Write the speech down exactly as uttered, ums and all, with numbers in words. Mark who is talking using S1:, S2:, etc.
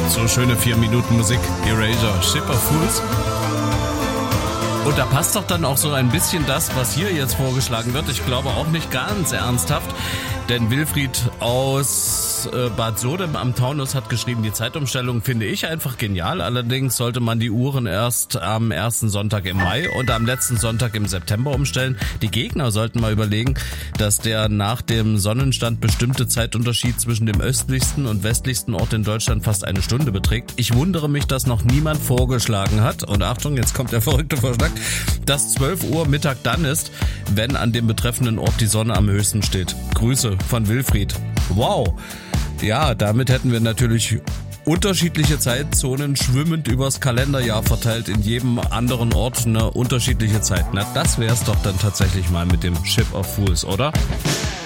S1: So schöne vier Minuten Musik. Erasure, Ship of Fools. Und da passt doch dann auch so ein bisschen das, was hier jetzt vorgeschlagen wird. Ich glaube auch nicht ganz ernsthaft. Denn Wilfried aus äh, Bad Sodem am Taunus hat geschrieben, die Zeitumstellung finde ich einfach genial. Allerdings sollte man die Uhren erst am ersten Sonntag im Mai und am letzten Sonntag im September umstellen. Die Gegner sollten mal überlegen, dass der nach dem Sonnenstand bestimmte Zeitunterschied zwischen dem östlichsten und westlichsten Ort in Deutschland fast eine Stunde beträgt. Ich wundere mich, dass noch niemand vorgeschlagen hat, und Achtung, jetzt kommt der verrückte Vorschlag, dass zwölf Uhr Mittag dann ist, wenn an dem betreffenden Ort die Sonne am höchsten steht. Grüße von Wilfried. Wow. Ja, damit hätten wir natürlich unterschiedliche Zeitzonen schwimmend übers Kalenderjahr verteilt, in jedem anderen Ort eine unterschiedliche Zeit. Na, das wär's doch dann tatsächlich mal mit dem Ship of Fools, oder?